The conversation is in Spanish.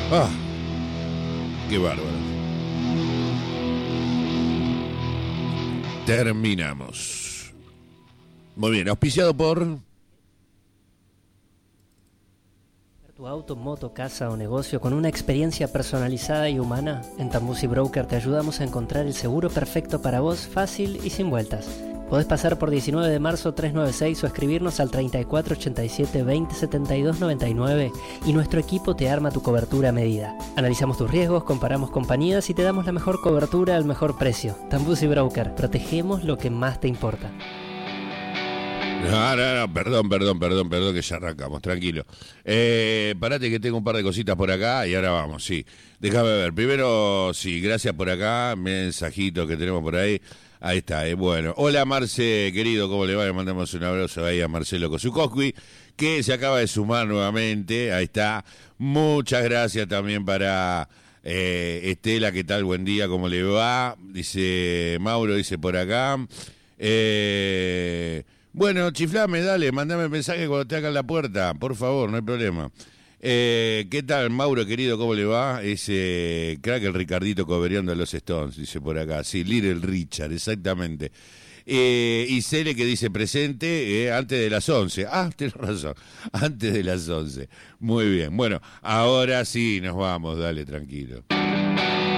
Ah, qué bárbaro. Terminamos. Muy bien, auspiciado por... Tu auto, moto, casa o negocio con una experiencia personalizada y humana. En Tambusi Broker te ayudamos a encontrar el seguro perfecto para vos, fácil y sin vueltas. Podés pasar por 19 de marzo 396 o escribirnos al 3487 20 72 99 y nuestro equipo te arma tu cobertura a medida. Analizamos tus riesgos, comparamos compañías y te damos la mejor cobertura al mejor precio. Tambusi Broker, protegemos lo que más te importa. No, perdón, que ya arrancamos, tranquilo. Parate que tengo un par de cositas por acá y ahora vamos, sí. Déjame ver, primero, sí, gracias por acá, mensajito que tenemos por ahí. Ahí está, bueno. Hola Marce, querido, ¿cómo le va? Le mandamos un abrazo ahí a Marcelo Kosukowski, que se acaba de sumar nuevamente, ahí está. Muchas gracias también para Estela, ¿qué tal? Buen día, ¿cómo le va? Dice Mauro, dice por acá. Bueno, chiflame, dale, mandame el mensaje cuando te hagan la puerta, por favor, no hay problema. ¿Qué tal, Mauro, querido, cómo le va? Es crack el Ricardito coveriando a los Stones, dice por acá. Sí, Little Richard, exactamente. Y Cele que dice presente antes de las 11. Ah, tenés razón, antes de las 11. Muy bien, bueno, ahora sí nos vamos, dale, tranquilo.